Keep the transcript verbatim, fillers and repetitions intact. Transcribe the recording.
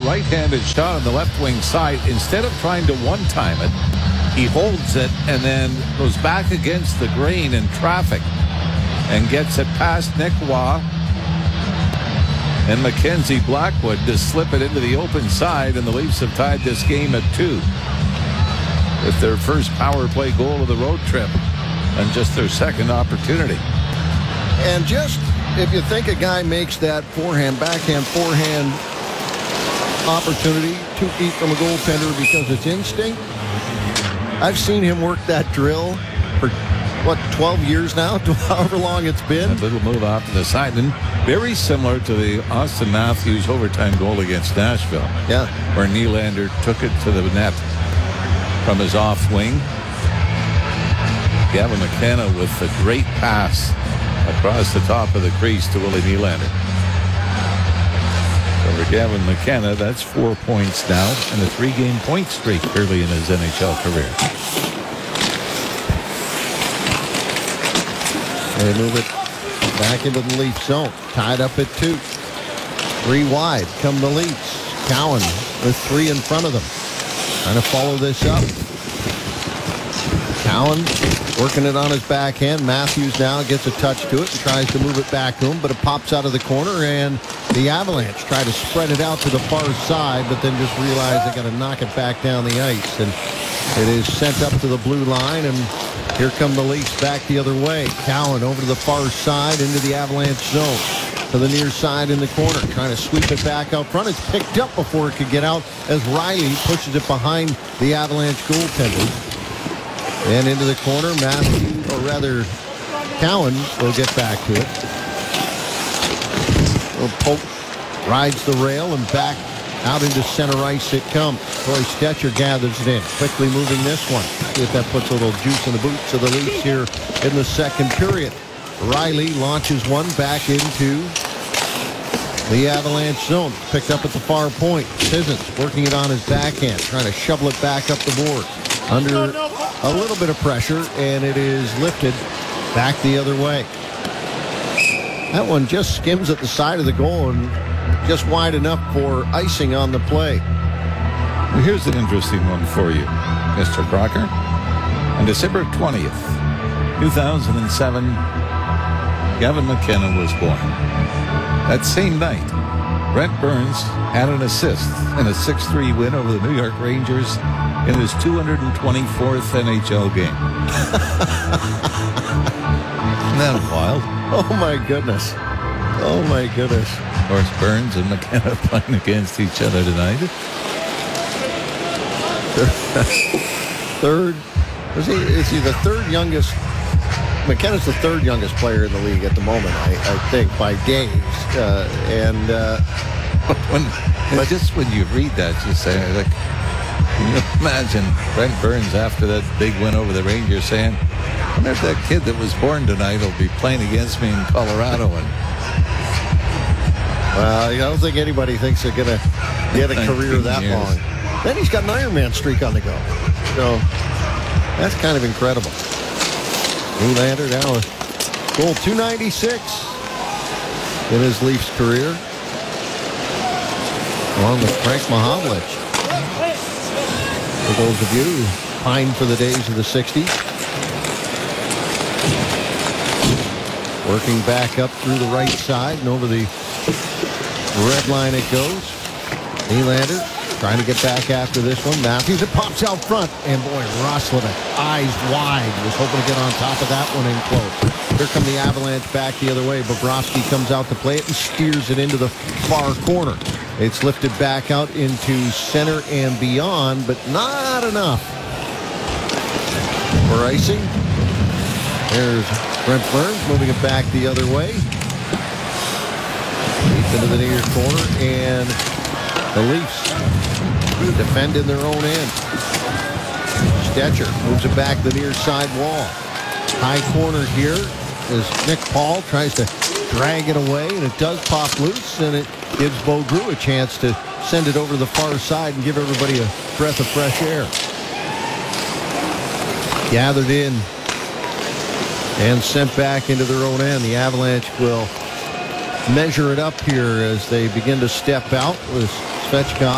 right-handed shot on the left wing side. Instead of trying to one-time it, he holds it and then goes back against the grain in traffic and gets it past Nick Waugh and Mackenzie Blackwood to slip it into the open side, and the Leafs have tied this game at two with their first power play goal of the road trip and just their second opportunity. And just if you think a guy makes that forehand, backhand, forehand opportunity two feet from a goaltender because it's instinct, I've seen him work that drill for what, twelve years now, however long it's been. A little move off to the side, and very similar to the Austin Matthews overtime goal against Nashville. Yeah. Where Nylander took it to the net from his off wing. Gavin McKenna with a great pass across the top of the crease to Willie Nylander. So for Gavin McKenna, that's four points now and a three-game point streak early in his N H L career. They move it back into the Leaf zone. Tied up at two. Three wide come the Leafs. Cowan with three in front of them. Trying to follow this up. Cowan working it on his backhand. Matthews now gets a touch to it and tries to move it back to him, but it pops out of the corner, and the Avalanche try to spread it out to the far side, but then just realize they got to knock it back down the ice. And it is sent up to the blue line, and here come the Leafs back the other way. Cowan over to the far side into the Avalanche zone. To the near side in the corner. Trying to sweep it back out front. It's picked up before it could get out as Riley pushes it behind the Avalanche goaltender. And into the corner. Matthew, or rather, Cowan will get back to it. Little poke. Rides the rail and back out into center ice it comes. Troy Stecher gathers it in. Quickly moving this one. See if that puts a little juice in the boots of the Leafs here in the second period. Riley launches one back into the Avalanche zone. Picked up at the far point. Sissons working it on his backhand. Trying to shovel it back up the board. Under a little bit of pressure, and it is lifted back the other way. That one just skims at the side of the goal and just wide enough for icing on the play. Well, here's an interesting one for you, Mister Crocker. On December twentieth, two thousand seven, Gavin McKenna was born. That same night, Brent Burns had an assist in a six three win over the New York Rangers in his two hundred twenty-fourth N H L game. Isn't that wild? Oh, my goodness. Oh, my goodness. Of course, Burns and McKenna playing against each other tonight. Third. Is he, is he the third youngest? McKenna's the third youngest player in the league at the moment, I, I think, by days. Uh, and uh, when, but just when you read that, you say, like, can you imagine Brent Burns after that big win over the Rangers saying, I wonder if that kid that was born tonight will be playing against me in Colorado. And well, I don't think anybody thinks they're going to get a career that years. long. Then he's got an Ironman streak on the go. So that's kind of incredible. Nylander now with goal two ninety-six in his Leafs career, along with Frank Mahovlich. For those of you who pine for the days of the sixties. Working back up through the right side and over the red line it goes. Nylander trying to get back after this one. Matthews, it pops out front. And boy, Roslovic, eyes wide, was hoping to get on top of that one in close. Here come the Avalanche back the other way. Bobrovsky comes out to play it and steers it into the far corner. It's lifted back out into center and beyond, but not enough for icing. There's Brent Burns moving it back the other way. Deep into the near corner, and the Leafs defend in their own end. Stecher moves it back the near side wall. High corner here as Nick Paul tries to drag it away, and it does pop loose, and it gives Bo Drew a chance to send it over to the far side and give everybody a breath of fresh air. Gathered in and sent back into their own end. The Avalanche will measure it up here as they begin to step out with Svechnikov